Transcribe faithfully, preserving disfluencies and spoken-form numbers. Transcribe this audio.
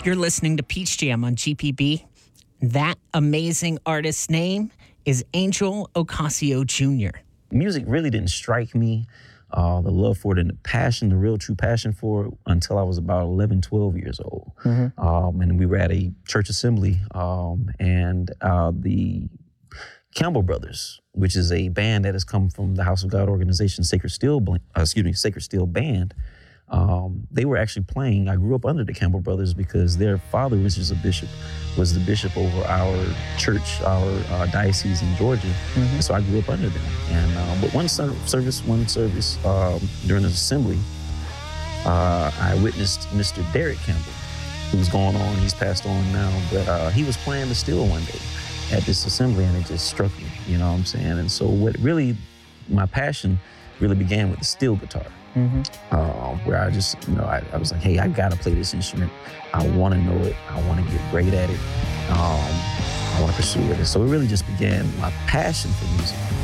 You're listening to Peach Jam on G P B. That amazing artist's name is Angel Ocasio Junior Music really didn't strike me, uh, the love for it and the passion, the real true passion for it, until I was about eleven, twelve years old. Mm-hmm. Um, and we were at a church assembly, um, and uh, the Campbell Brothers, which is a band that has come from the House of God organization, Sacred Steel, uh, excuse me, Sacred Steel Band. Um, they were actually playing. I grew up under the Campbell Brothers because their father, which is a bishop, was the bishop over our church, our uh, diocese in Georgia. Mm-hmm. And so I grew up under them. And uh, but one service, one service um, during the assembly, uh, I witnessed Mister Derek Campbell, who was going on. He's passed on now, but uh, he was playing the steel one day at this assembly, and it just struck me. You know what I'm saying? And so what really, my passion really began with the steel guitar. Mm-hmm. Uh, where I just, you know, I, I was like, hey, I gotta play this instrument. I want to know it. I want to get great at it. Um, I want to pursue it. And so it really just began my passion for music.